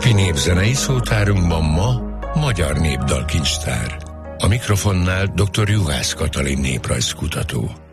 napi népzenei szótárunkban ma magyar népdalkincstár. A mikrofonnál dr. Juhász Katalin néprajzkutató.